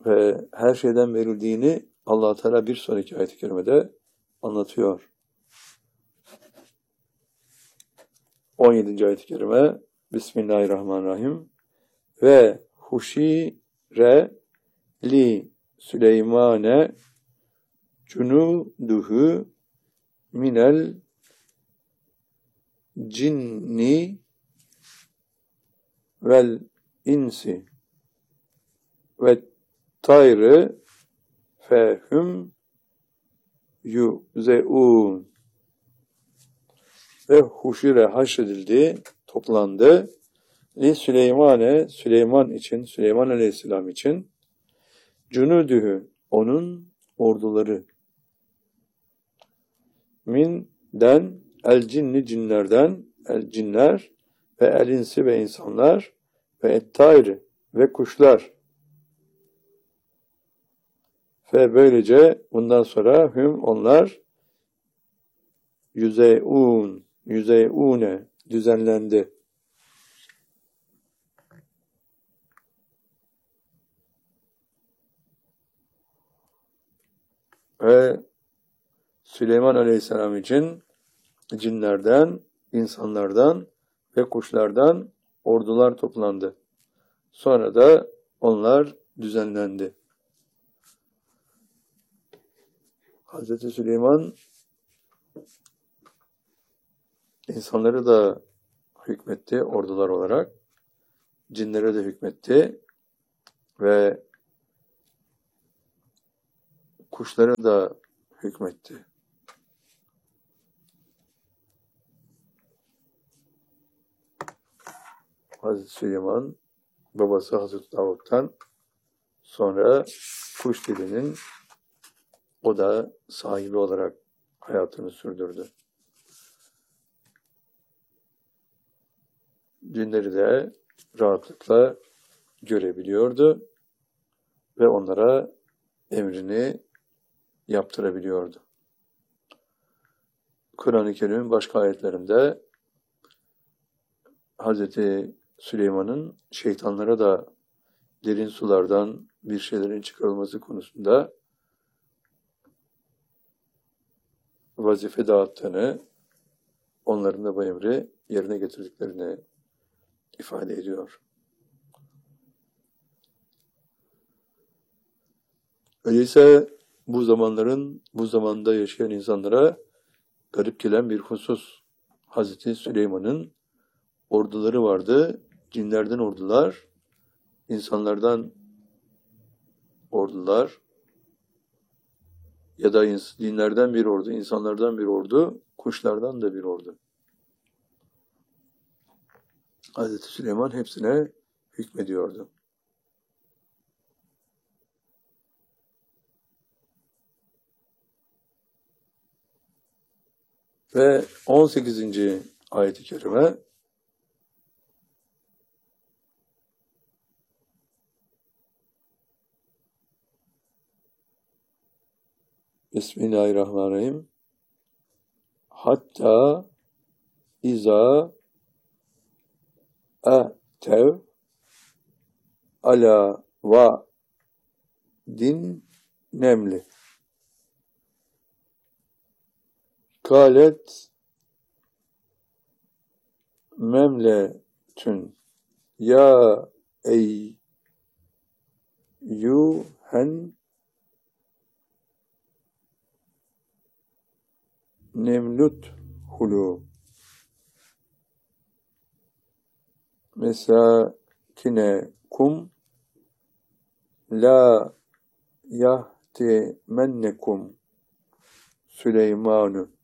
ve her şeyden verildiğini Allah Teala bir sonraki ayet-i kerimede anlatıyor. 17. ayet-i kerime Bismillahirrahmanirrahim. Ve huşire li Süleymane cunuduhu minel cinni vel insi ve tayrı fehum yuzeun. Ve huşire haşredildi, toplandı. Li Süleymane, Süleyman için, Süleyman Aleyhisselam için cunudühü, onun orduları. Min'den, el cinni cinlerden, el cinler ve el insi ve insanlar ve et-tayri ve kuşlar. Ve böylece bundan sonra onlar yüzeyune düzenlendi. Ve Süleyman Aleyhisselam için cinlerden, insanlardan ve kuşlardan ordular toplandı. Sonra da onlar düzenlendi. Hazreti Süleyman insanları da hükmetti ordular olarak, cinlere de hükmetti ve kuşlara da hükmetti. Hazreti Süleyman babası Hazreti Davud'dan sonra kuş dilinin o da sahibi olarak hayatını sürdürdü. Cinleri de rahatlıkla görebiliyordu ve onlara emrini yaptırabiliyordu. Kur'an-ı Kerim'in başka ayetlerinde Hazreti Süleyman'ın şeytanlara da derin sulardan bir şeylerin çıkarılması konusunda vazife dağıttığını, onların da bu emri yerine getirdiklerini ifade ediyor. Öyleyse bu zamanda yaşayan insanlara garip gelen bir husus. Hazreti Süleyman'ın orduları vardı. Cinlerden ordular, insanlardan ordular ya da cinlerden bir ordu, insanlardan bir ordu, kuşlardan da bir ordu. Hazreti Süleyman hepsine hükmediyordu. Ve 18. ayet-i kerime Bismillahirrahmanirrahim. Hatta iza tev ala va din nemli. Kalet memletün ya eyyühen nemlut hulu mesakinekum la yahtimennekum Süleymanu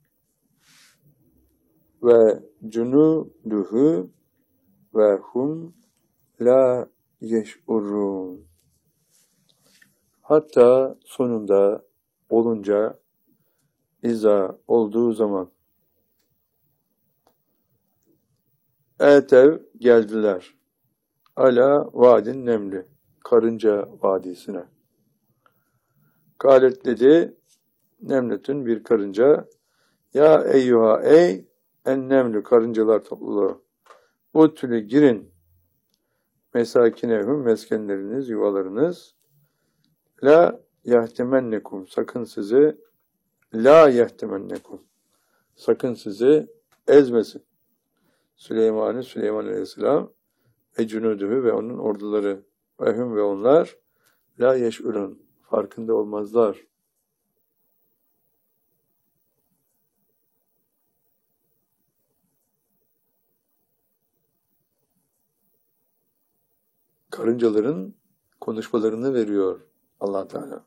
ve cunuduhu ve hum la yeş'urun. Hatta sonunda olunca, iza olduğu zaman etev geldiler. Ala vadin nemli, karınca vadisine. Galet dedi, nemletün bir karınca, ya eyyuha ey en nemlü karıncalar topluluğu. Utülü girin mesakinehum meskenleriniz, yuvalarınız La yehtimennekum. Sakın sizi la yehtimennekum. Sakın sizi ezmesin. Süleyman Aleyhisselam ve cünüdühü ve onun orduları ve hüm ve onlar la yeş'urun. Farkında olmazlar. Karıncaların konuşmalarını veriyor Allah Teala.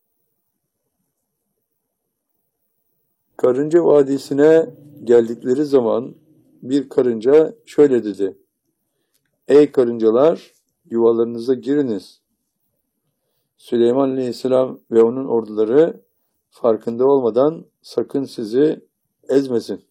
Karınca Vadisi'ne geldikleri zaman bir karınca şöyle dedi. Ey karıncalar, yuvalarınıza giriniz. Süleyman Aleyhisselam ve onun orduları farkında olmadan sakın sizi ezmesin.